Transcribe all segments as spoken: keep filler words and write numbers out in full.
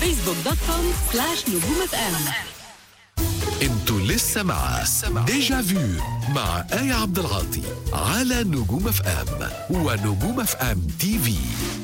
فيسبوك دوت كوم سلاش نجوم اف ام. انتوا لسه مع ديجا فيو مع آية عبد العاطي على نجوم اف ام ونجوم اف ام تي في.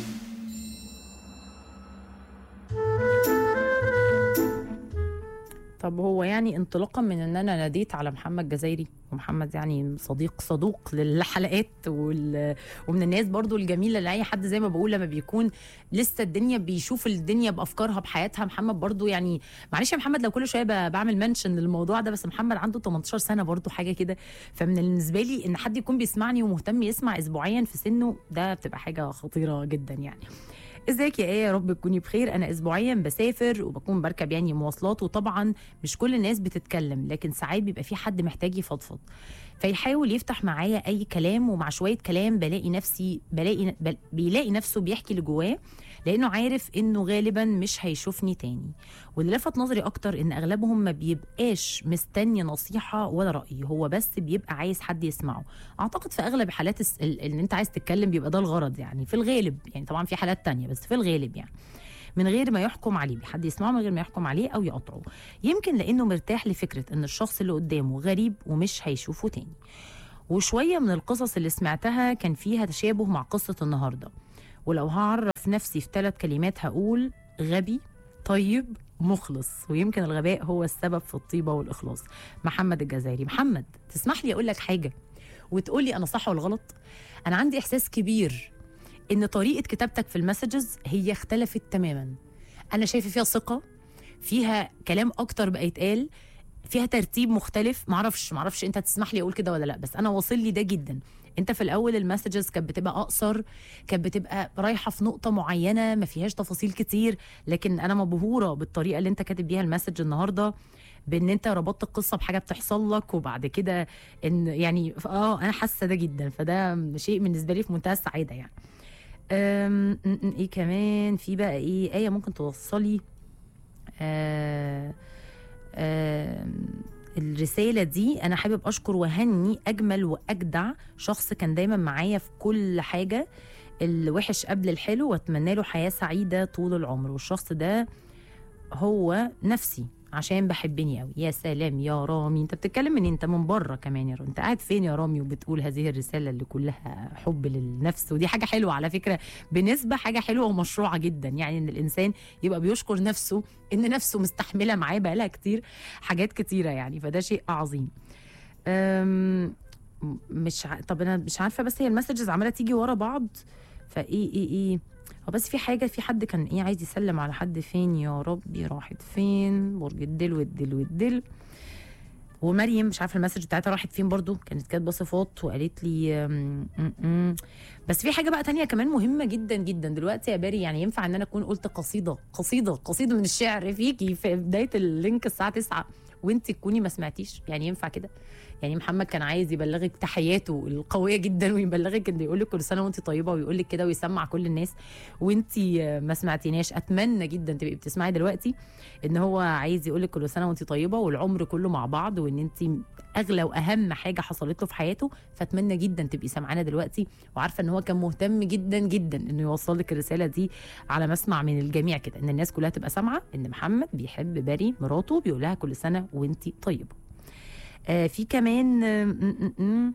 طب هو يعني انطلاقا من ان انا ناديت على محمد جزايري، ومحمد يعني صديق صدوق للحلقات وال... ومن الناس برضو الجميله لاي حد زي ما بقول لما بيكون لسه الدنيا بيشوف الدنيا بافكارها بحياتها. محمد برضو يعني معلش يا محمد لو كل شويه ب... بعمل منشن للموضوع ده، بس محمد عنده تمنتاشر سنه برضو حاجه كده. فمن بالنسبه لي ان حد يكون بيسمعني ومهتم يسمع اسبوعيا في سنه ده بتبقى حاجه خطيره جدا يعني. ازيك يا ايه؟ يا رب تكوني بخير. انا اسبوعيا بسافر وبكون بركب يعني مواصلات، وطبعا مش كل الناس بتتكلم، لكن ساعات بيبقى في حد محتاج يفضفض فيحاول يفتح معايا اي كلام، ومع شويه كلام بلاقي نفسي بلاقي بل بيلاقي نفسه بيحكي اللي جواه، لانه عارف انه غالبا مش هيشوفني تاني. واللي لفت نظري اكتر ان اغلبهم ما بيبقاش مستني نصيحه ولا راي، هو بس بيبقى عايز حد يسمعه. اعتقد في اغلب حالات الس... ان انت عايز تتكلم بيبقى ده الغرض يعني، في الغالب يعني، طبعا في حالات تانية بس في الغالب يعني من غير ما يحكم عليه، حد يسمعه من غير ما يحكم عليه او يقاطعه. يمكن لانه مرتاح لفكره ان الشخص اللي قدامه غريب ومش هيشوفه تاني. وشويه من القصص اللي سمعتها كان فيها تشابه مع قصه النهارده. ولو هعرف نفسي في ثلاث كلمات هقول غبي، طيب، مخلص. ويمكن الغباء هو السبب في الطيبه والاخلاص. محمد الجزائري. محمد تسمح لي اقول لك حاجه وتقول لي انا صح ولا غلط؟ انا عندي احساس كبير ان طريقه كتابتك في المسجز هي اختلفت تماما. انا شايفه فيها ثقه، فيها كلام اكتر بقى يتقال، فيها ترتيب مختلف. معرفش معرفش انت تسمح لي اقول كده ولا لا، بس انا واصل لي ده جدا. انت في الاول المسجز كانت بتبقى اقصر، كانت بتبقى رايحه في نقطه معينه ما فيهاش تفاصيل كتير، لكن انا مبهوره بالطريقه اللي انت كاتب بيها المسج النهارده، بان انت ربطت القصه بحاجه بتحصل لك، وبعد كده ان يعني اه انا حاسه ده جدا، فده شيء بالنسبه لي في منتهى السعاده يعني. أم ايه كمان في بقى ايه ايه ممكن توصلي آه آه الرسالة دي؟ أنا حابب أشكر وهني أجمل وأجدع شخص كان دايما معايا في كل حاجة، الوحش قبل الحلو، وأتمنى له حياة سعيدة طول العمر. والشخص ده هو نفسي عشان بحبني قوي. يا سلام يا رامي، انت بتتكلم من انت من بره كمان يا رامي، انت قاعد فين يا رامي وبتقول هذه الرساله اللي كلها حب للنفس؟ ودي حاجه حلوه على فكره، بنسبه حاجه حلوه ومشروعه جدا يعني، ان الانسان يبقى بيشكر نفسه ان نفسه مستحمله معاه بقالها كتير حاجات كتيره يعني، فده شيء عظيم. أم مش ع... طب انا مش عارفه، بس هي المسجز عماله تيجي ورا بعض، فايه ايه ايه هو بس في حاجه، في حد كان ايه عايز يسلم على حد، فين يا ربي راحت فين؟ برج الدل والدل والدل. ومريم مش عارفه المسج بتاعتها راحت فين برضو، كانت كاتبه صفات وقالت لي م -م. بس في حاجه بقى تانية كمان مهمه جدا جدا دلوقتي يا باري، يعني ينفع ان انا اكون قلت قصيده قصيده قصيده من الشعر فيكي في بدايه اللينك الساعه تسعة وانت تكوني ما سمعتيش؟ يعني ينفع كده؟ يعني محمد كان عايز يبلغك تحياته القويه جدا، ويبلغك انه يقول لك كل سنه وانت طيبه، ويقول لك كده ويسمع كل الناس، وانت ما سمعتيناش. اتمنى جدا تبقي بتسمعي دلوقتي ان هو عايز يقول لك كل سنه وانت طيبه والعمر كله مع بعض، وان انت اغلى واهم حاجه حصلت له في حياته. فاتمنى جدا تبقي سامعانا دلوقتي وعارفه ان هو كان مهتم جدا جدا انه يوصل لك الرساله دي على مسمع من الجميع كده، ان الناس كلها تبقى سامعه ان محمد بيحب باري مراته، بيقول لها كل سنه وانت طيبه. آه في كمان آه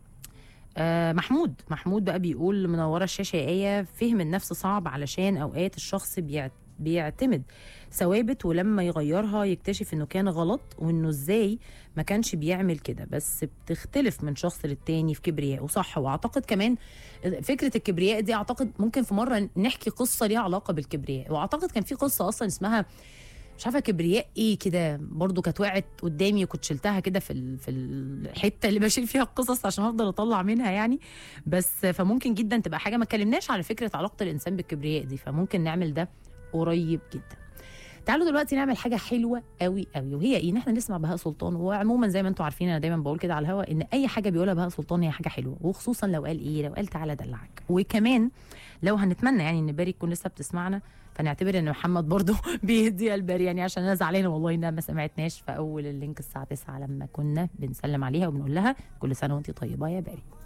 آه محمود محمود بقى بيقول منوره الشاشه يا ايه، فهم النفس صعب علشان اوقات الشخص بيعت بيعتمد ثوابت، ولما يغيرها يكتشف انه كان غلط، وانه ازاي ما كانش بيعمل كده. بس بتختلف من شخص للتاني في كبرياء وصح. واعتقد كمان فكره الكبرياء دي، اعتقد ممكن في مره نحكي قصه ليها علاقه بالكبرياء، واعتقد كان في قصه اصلا اسمها مش عارفه كبرياء ايه كده برضو، كانت وقعت قدامي وكنت شلتها كده في في الحته اللي بشيل فيها القصص عشان افضل اطلع منها يعني. بس فممكن جدا تبقى حاجه ما اتكلمناش على فكره علاقه الانسان بالكبرياء دي، فممكن نعمل ده قريب جدا. تعالوا دلوقتي نعمل حاجه حلوه قوي قوي، وهي ايه؟ ان احنا نسمع بهاء سلطان. وعموما زي ما انتم عارفين انا دايما بقول كده على الهوا ان اي حاجه بيقولها بهاء سلطان هي حاجه حلوه، وخصوصا لو قال ايه، لو قال تعالى دلعك. وكمان لو هنتمنى يعني ان باري تكون لسه بتسمعنا، فنعتبر ان محمد برضو بيهديها لباري يعني، عشان انا زعلانه والله انها ما سمعتناش في اول اللينك الساعه تسعة لما كنا بنسلم عليها وبنقول لها كل سنه وانت طيبه يا باري.